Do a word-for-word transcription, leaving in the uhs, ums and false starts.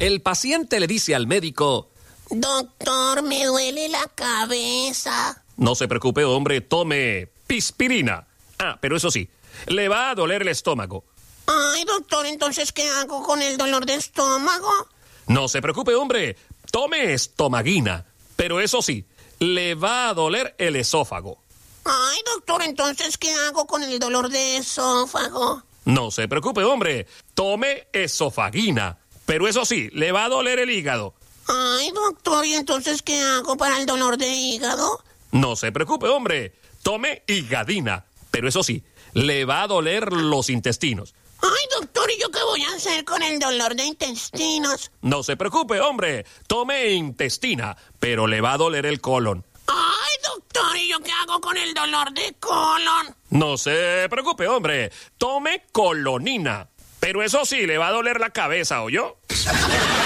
El paciente le dice al médico: doctor, me duele la cabeza. No se preocupe, hombre, tome pispirina. Ah, pero eso sí, le va a doler el estómago. Ay, doctor, ¿entonces qué hago con el dolor de estómago? No se preocupe, hombre, tome estomaguina. Pero eso sí, le va a doler el esófago. Ay, doctor, ¿entonces qué hago con el dolor de esófago? No se preocupe, hombre, tome esofagina. Pero eso sí, le va a doler el hígado. Ay, doctor, ¿y entonces qué hago para el dolor de hígado? No se preocupe, hombre, tome higadina. Pero eso sí, le va a doler los intestinos. Ay, doctor, ¿y yo qué voy a hacer con el dolor de intestinos? No se preocupe, hombre, tome intestina, pero le va a doler el colon. Ay, doctor, ¿y yo qué hago con el dolor de colon? No se preocupe, hombre, tome colonina. Pero eso sí, le va a doler la cabeza, ¿oyó?